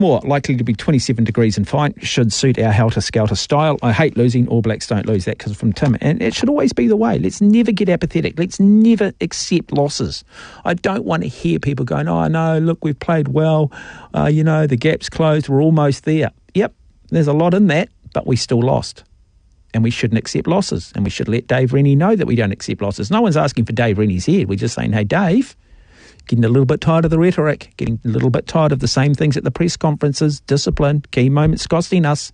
More likely to be 27 degrees and fine. Should suit our helter-skelter style. I hate losing. All Blacks don't lose. That comes from Tim. And it should always be the way. Let's never get apathetic. Let's never accept losses. I don't want to hear people going, oh, no, look, we've played well. The gap's closed. We're almost there. Yep, there's a lot in that, but we still lost. And we shouldn't accept losses. And we should let Dave Rennie know that we don't accept losses. No one's asking for Dave Rennie's head. We're just saying, hey, Dave, getting a little bit tired of the rhetoric, getting a little bit tired of the same things at the press conferences, discipline, key moments costing us.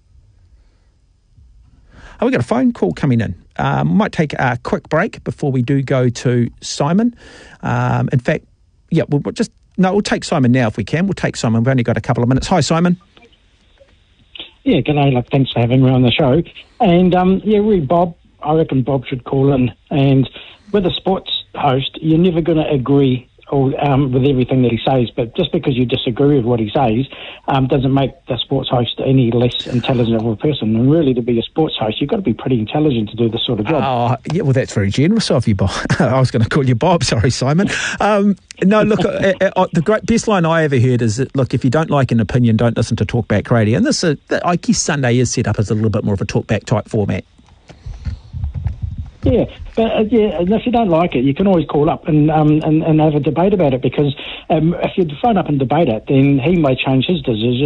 We've got a phone call coming in. Might take a quick break before we do go to Simon. In fact, we'll take Simon now if we can. We'll take Simon. We've only got a couple of minutes. Hi, Simon. Yeah, g'day. Thanks for having me on the show. And, really, Bob, I reckon Bob should call in. And with a sports host, you're never going to agree with everything that he says, but just because you disagree with what he says doesn't make the sports host any less intelligent of a person. And really, to be a sports host, you've got to be pretty intelligent to do this sort of job. Oh, yeah, well, that's very generous of you, Bob. I was going to call you Bob, sorry, Simon. No, look, the best line I ever heard is that, look, if you don't like an opinion, don't listen to Talkback Radio. And I guess Sunday is set up as a little bit more of a Talkback type format. Yeah, but and if you don't like it, you can always call up and have a debate about it, because if you phone up and debate it, then he may change his decision